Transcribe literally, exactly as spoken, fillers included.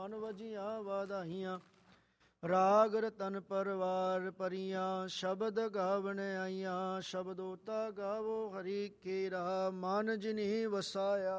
ਮਨ ਵਜੀਆਂ ਵਾਧਾਈਆਂ। ਰਾਗ ਰਤਨ ਪਰਵਾਰ ਪਰੀਆਂ, ਸ਼ਬਦ ਗਾਵਣ ਆਈਆਂ। ਸ਼ਬਦੋਤਾ ਗਾਵੋ ਹਰੀ ਕੇਰਾ, ਮਨ ਜਿਨੀ ਵਸਾਇਆ।